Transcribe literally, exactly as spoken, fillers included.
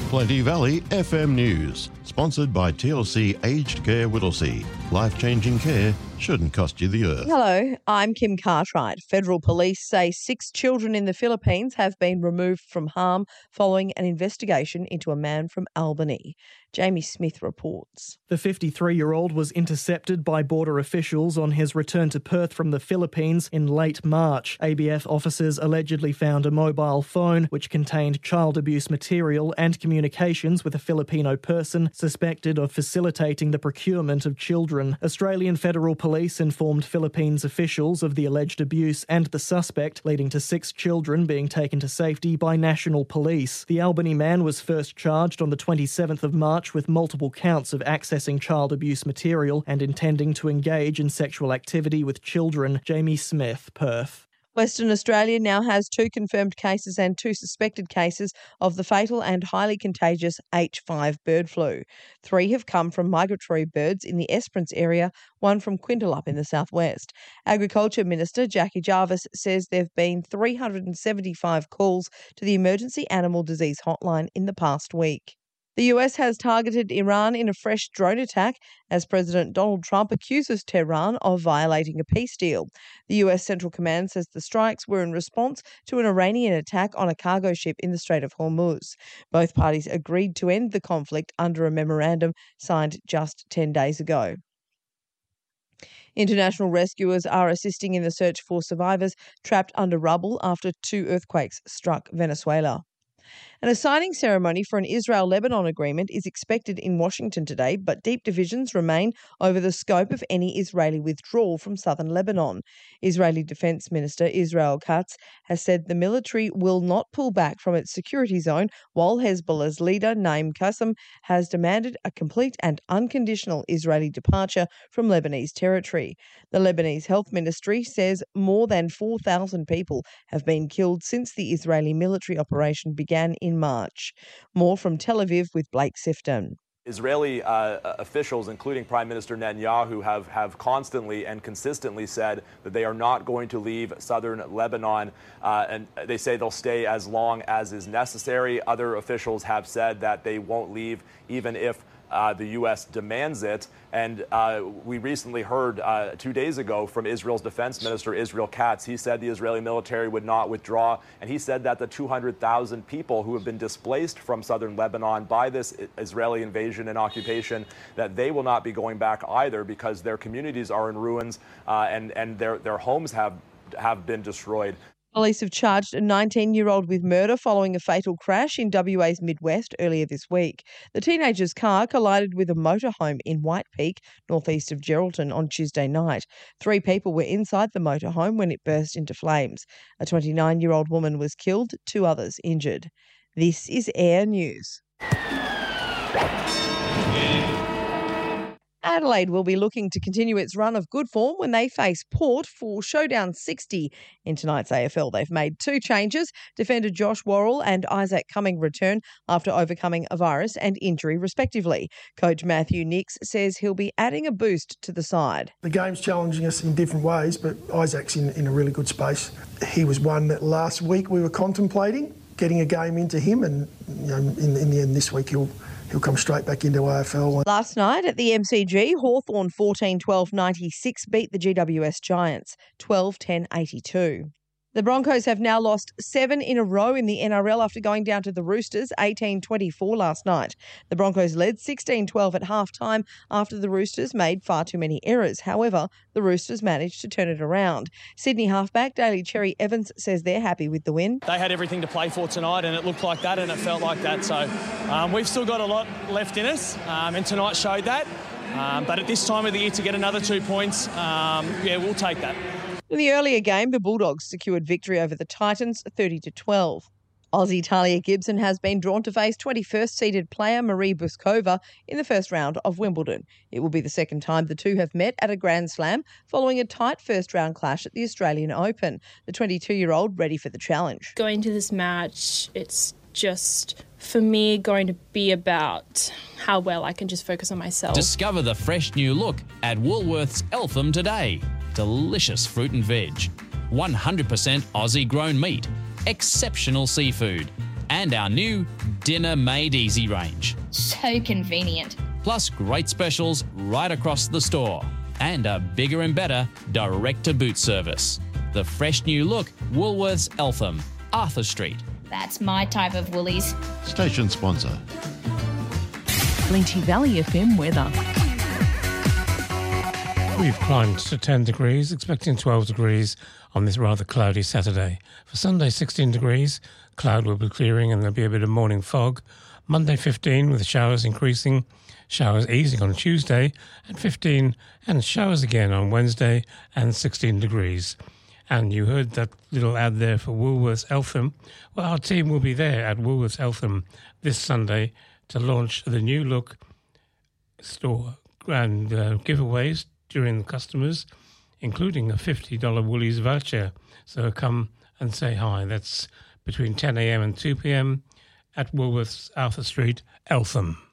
Plenty Valley F M News, sponsored by T L C Aged Care Whittlesea. Life-changing care shouldn't cost you the earth. Hello, I'm Kim Cartwright. Federal police say six children in the Philippines have been removed from harm following an investigation into a man from Albany. Jamie Smith reports. The fifty-three-year-old was intercepted by border officials on his return to Perth from the Philippines in late March. A B F officers allegedly found a mobile phone which contained child abuse material and communications with a Filipino person suspected of facilitating the procurement of children. Australian Federal Police informed Philippines officials of the alleged abuse and the suspect, leading to six children being taken to safety by National Police. The Albany man was first charged on the twenty-seventh of March with multiple counts of accessing child abuse material and intending to engage in sexual activity with children. Jamie Smith, Perth. Western Australia now has two confirmed cases and two suspected cases of the fatal and highly contagious H five bird flu. Three have come from migratory birds in the Esperance area, one from Quintalup in the southwest. Agriculture Minister Jackie Jarvis says there have been three hundred seventy-five calls to the Emergency Animal Disease Hotline in the past week. The U S has targeted Iran in a fresh drone attack as President Donald Trump accuses Tehran of violating a peace deal. The U S Central Command says the strikes were in response to an Iranian attack on a cargo ship in the Strait of Hormuz. Both parties agreed to end the conflict under a memorandum signed just ten days ago. International rescuers are assisting in the search for survivors trapped under rubble after two earthquakes struck Venezuela. And a signing ceremony for an Israel-Lebanon agreement is expected in Washington today, but deep divisions remain over the scope of any Israeli withdrawal from southern Lebanon. Israeli Defense Minister Israel Katz has said the military will not pull back from its security zone, while Hezbollah's leader Naim Qassem has demanded a complete and unconditional Israeli departure from Lebanese territory. The Lebanese Health Ministry says more than four thousand people have been killed since the Israeli military operation began in March. More from Tel Aviv with Blake Sifton. Israeli uh, officials, including Prime Minister Netanyahu, have, have constantly and consistently said that they are not going to leave southern Lebanon, uh, and they say they'll stay as long as is necessary. Other officials have said that they won't leave even if Uh, the U S demands it. And uh, we recently heard uh, two days ago from Israel's defense minister, Israel Katz. He said the Israeli military would not withdraw. And he said that the two hundred thousand people who have been displaced from southern Lebanon by this Israeli invasion and occupation, that they will not be going back either because their communities are in ruins uh, and, and their, their homes have, have been destroyed. Police have charged a nineteen-year-old with murder following a fatal crash in W A's Midwest earlier this week. The teenager's car collided with a motorhome in White Peak, northeast of Geraldton, on Tuesday night. Three people were inside the motorhome when it burst into flames. A twenty-nine-year-old woman was killed, two others injured. This is Air News. Adelaide will be looking to continue its run of good form when they face Port for Showdown sixty in tonight's A F L. They've made two changes. Defender Josh Worrell and Isaac Cumming return after overcoming a virus and injury, respectively. Coach Matthew Nix says he'll be adding a boost to the side. The game's challenging us in different ways, but Isaac's in, in a really good space. He was one that last week we were contemplating getting a game into him, and you know, in, in the end this week he'll He'll come straight back into A F L. Last night at the M C G, Hawthorn fourteen twelve ninety-six beat the G W S Giants twelve ten eighty-two. The Broncos have now lost seven in a row in the N R L after going down to the Roosters eighteen twenty-four last night. The Broncos led sixteen twelve at halftime after the Roosters made far too many errors. However, the Roosters managed to turn it around. Sydney halfback Daly Cherry Evans says they're happy with the win. They had everything to play for tonight, and it looked like that and it felt like that. So um, we've still got a lot left in us, um, and tonight showed that. Um, but at this time of the year to get another two points, um, yeah, we'll take that. In the earlier game, the Bulldogs secured victory over the Titans thirty to twelve. Aussie Talia Gibson has been drawn to face twenty-first seeded player Marie Buskova in the first round of Wimbledon. It will be the second time the two have met at a Grand Slam following a tight first round clash at the Australian Open. The twenty-two-year-old ready for the challenge. Going to this match, it's just, for me, going to be about how well I can just focus on myself. Discover the fresh new look at Woolworths Eltham today. Delicious fruit and veg, one hundred percent Aussie grown meat, exceptional seafood, and our new Dinner Made Easy range. So convenient. Plus great specials right across the store and a bigger and better direct-to-boot service. The fresh new look Woolworths Eltham, Arthur Street. That's my type of Woolies. Station sponsor. Lynchie Valley F M weather. We've climbed to ten degrees, expecting twelve degrees on this rather cloudy Saturday. For Sunday, sixteen degrees, cloud will be clearing and there'll be a bit of morning fog. Monday, fifteen, with showers increasing, showers easing on Tuesday, and fifteen, and showers again on Wednesday, and sixteen degrees. And you heard that little ad there for Woolworths Eltham. Well, our team will be there at Woolworths Eltham this Sunday to launch the new look store and uh, giveaways during the customers, including a fifty dollars Woolies voucher. So come and say hi. That's between ten a.m. and two p.m. at Woolworths, Arthur Street, Eltham.